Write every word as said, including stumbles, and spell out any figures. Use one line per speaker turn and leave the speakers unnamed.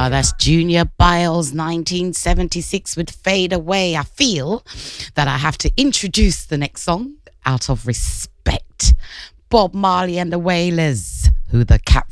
Ah, that's Junior Biles, nineteen seventy-six with Fade Away. I feel that I have to introduce the next song out of respect. Bob Marley and the Wailers, who the Cat